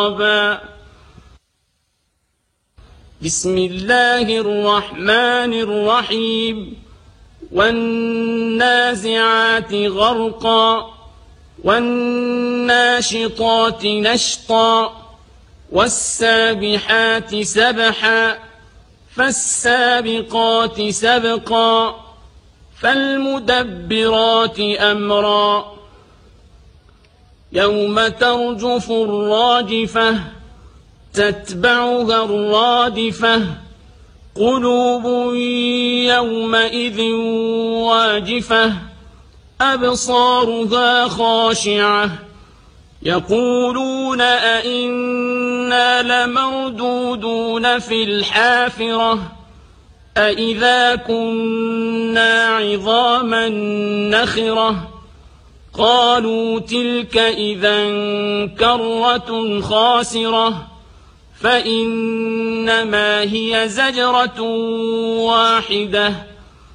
بسم الله الرحمن الرحيم والنازعات غرقا والناشطات نشطا والسابحات سبحا فالسابقات سبقا فالمدبرات أمرا يوم ترجف الراجفة تتبعها الرادفة قلوب يومئذ واجفة أبصارها خاشعة يقولون أئنا لمردودون في الحافرة أئذا كنا عظاما نخرة قالوا تلك إذا كرة خاسرة فإنما هي زجرة واحدة